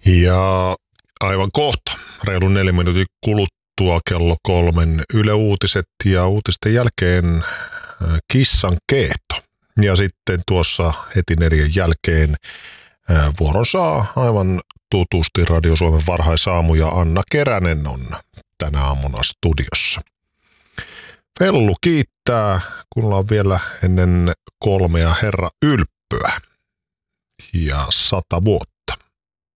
Ja aivan kohta, reilun 4 minuutin kuluttua kello 3 Yle Uutiset ja uutisten jälkeen Kissan keeto. Ja sitten tuossa heti 4 jälkeen vuoron saa aivan tutusti Radio Suomen varhaisaamu ja Anna Keränen on tänä aamuna studiossa. Fellu kiittää, kun ollaan vielä ennen 3 herra Ylppöä ja 100 vuotta.